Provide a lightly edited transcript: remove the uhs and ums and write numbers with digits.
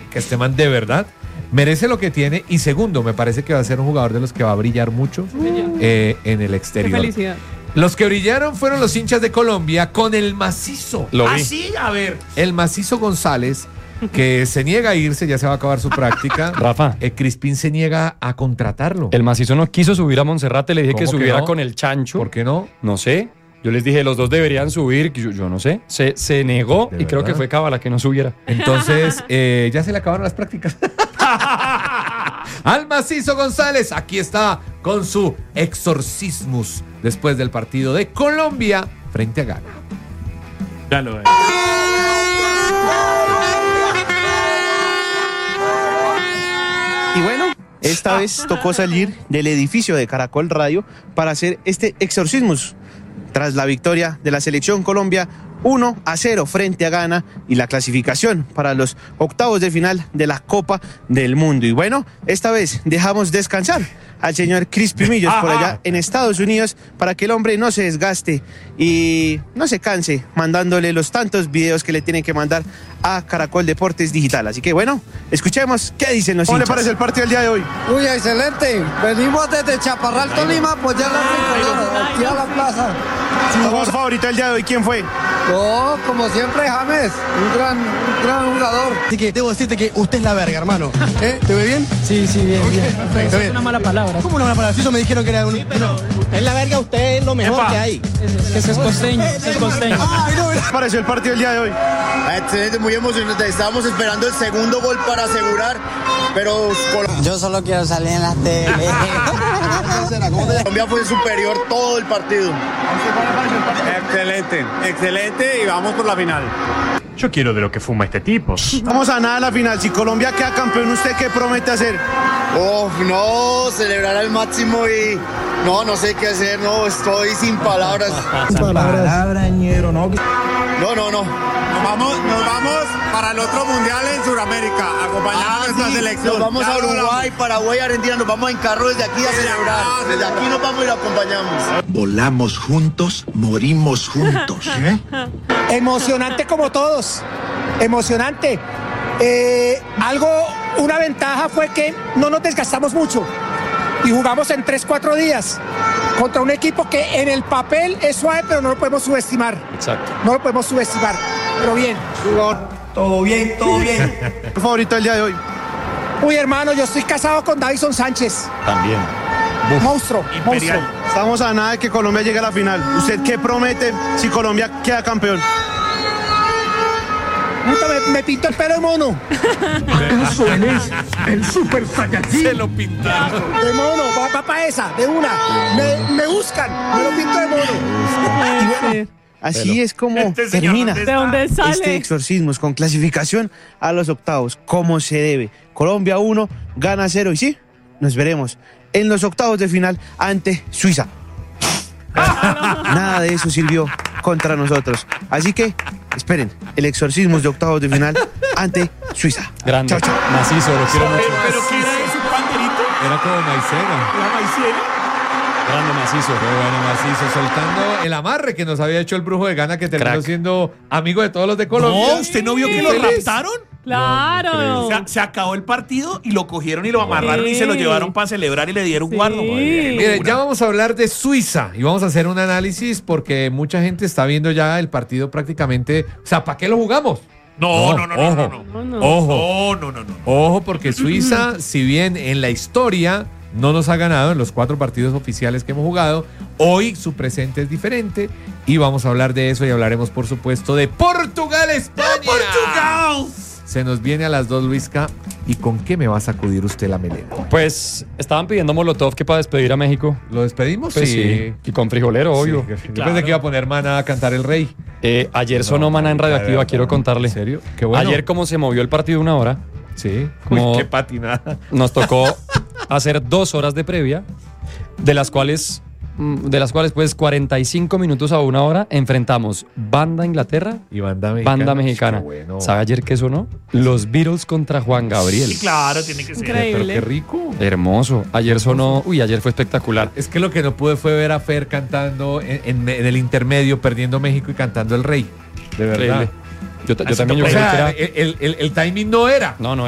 que este man de verdad merece lo que tiene. Y segundo, me parece que va a ser un jugador de los que va a brillar mucho en el exterior. Qué felicidad. Los que brillaron fueron los hinchas de Colombia con el macizo. Sí, a ver. El macizo González, que se niega a irse, ya se va a acabar su práctica. Rafa. Crispín se niega a contratarlo. El macizo no quiso subir a Monserrate, le dije que ¿Cómo que subiera no? con el chancho. ¿Por qué no? No sé. Yo les dije, los dos deberían subir. Yo no sé. Se negó ¿De y creo verdad? que fue Cábala que no subiera. Entonces, ya se le acabaron las prácticas. Al macizo González, aquí está con su exorcismus después del partido de Colombia frente a Ghana. Ya lo ves. Y bueno, esta vez tocó salir del edificio de Caracol Radio para hacer este exorcismus tras la victoria de la selección Colombia 1-0 frente a Ghana y la clasificación para los octavos de final de la Copa del Mundo. Y bueno, esta vez dejamos descansar al señor Crispy Millos por allá en Estados Unidos para que el hombre no se desgaste y no se canse mandándole los tantos videos que le tienen que mandar a Caracol Deportes Digital. Así que bueno, escuchemos qué dicen los hinchas. ¿Cómo le parece el partido del día de hoy? Uy, excelente. Venimos desde Chaparral, Tolima, apoyar aquí a la plaza. ¿Su jugador favorito del día de hoy quién fue? Oh, como siempre, James, un gran jugador. Así que debo decirte que usted es la verga, hermano. ¿Te ve bien? Sí, bien, bien. Perfecto, Es una mala palabra. ¿Cómo una mala palabra? Si eso me dijeron que era un... Es la verga, usted es lo mejor que hay. Es costeño, es costeño. ¿Qué le pareció el partido del día de hoy? Excelente, muy emocionante. Estábamos esperando el segundo gol para asegurar, pero Yo solo quiero salir en la tele. Colombia fue superior todo el partido. Excelente y vamos por la final. Yo quiero de lo que fuma este tipo. Vamos a nada a la final. Si Colombia queda campeón, ¿usted qué promete hacer? No, celebrar al máximo y no sé qué hacer, no, estoy sin palabras. Ñero, ¿no? Nos vamos para el otro mundial en Sudamérica, acompañando a nuestra selección. Nos vamos a Uruguay, Paraguay, Argentina, nos vamos en carro desde aquí a celebrar. Desde aquí nos vamos y lo acompañamos. Volamos juntos, morimos juntos. Emocionante como todos. Emocionante. Una ventaja fue que no nos desgastamos mucho y jugamos en 3-4 días contra un equipo que en el papel es suave, pero no lo podemos subestimar. Exacto. No lo podemos subestimar, pero bien. Todo bien. ¿El favorito del día de hoy? Uy, hermano, yo estoy casado con Davison Sánchez. También. Monstruo. Estamos a nada de que Colombia llegue a la final. ¿Usted qué promete si Colombia queda campeón? Me pinto el pelo de mono. ¿Acaso él es el super saiyajin? Se lo pintaron. De mono, va para esa, de una. Me buscan, me lo pinto de mono. Y bueno, así es como termina ¿De dónde sale? este exorcismo con clasificación a los octavos, como se debe. Colombia 1, Ghana 0 y sí, nos veremos en los octavos de final ante Suiza. Nada de eso sirvió contra nosotros. Así que esperen el exorcismo de octavos de final ante Suiza. Grande. Chao, chao. Macizo, lo quiero mucho. ¿Pero qué era eso, un panderito? Era como maicena. ¿La maicena? Grande macizo. Qué bueno, macizo, soltando el amarre que nos había hecho el brujo de Ghana, que terminó Crack. siendo amigo de todos los de Colombia. No, ¿usted no vio que lo Feliz. raptaron? Claro. Se acabó el partido y lo cogieron y lo amarraron y se lo llevaron para celebrar y le dieron guardo. Mire, ya vamos a hablar de Suiza y vamos a hacer un análisis porque mucha gente está viendo ya el partido prácticamente. O sea, ¿para qué lo jugamos? No. Ojo, porque Suiza, si bien en la historia no nos ha ganado en los 4 partidos oficiales que hemos jugado, hoy su presente es diferente y vamos a hablar de eso y hablaremos, por supuesto, de Portugal, España. ¡Portugal! Se nos viene a las 2, Luisca. ¿Y con qué me va a sacudir usted la melena? Pues estaban pidiendo Molotov que para despedir a México. ¿Lo despedimos? Pues sí. Y con frijolero, obvio. Sí, yo pensé que iba a poner Maná a cantar el rey. Ayer sonó Maná en Radioactiva, quiero contarle. ¿En serio? Qué bueno. Ayer, como se movió el partido 1 hora, Sí. Como- Uy, qué patinada. nos tocó hacer 2 horas de previa, de las cuales pues 45 minutos a 1 hora enfrentamos Banda Inglaterra, Y banda mexicana. Banda Mexicana. Qué bueno. ¿Sabe ayer qué sonó? Los Beatles contra Juan Gabriel. Sí, claro, tiene que ser. Increíble. Pero qué rico. Hermoso. Ayer sonó, ayer fue espectacular. Es que lo que no pude fue ver a Fer cantando en el intermedio, perdiendo México y cantando el rey. De verdad. Increíble. Yo también yo O creo que sea, era... el timing no era. No,